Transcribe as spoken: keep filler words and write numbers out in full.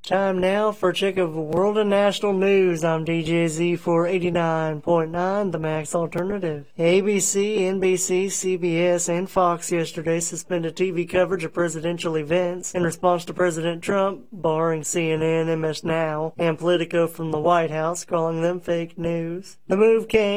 Time now for a check of world and national news. I'm D J Z for eighty-nine point nine, The Max Alternative. A B C, N B C, C B S, and Fox yesterday suspended T V coverage of presidential events in response to President Trump, barring C N N, M S Now, and Politico from the White House, calling them fake news. The move came